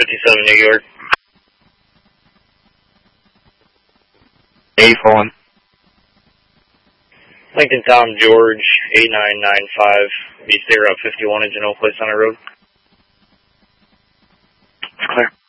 57 New York. 84. Lincoln Tom George, 8995, be stay route 51 at Genoa Place Center Road. It's clear.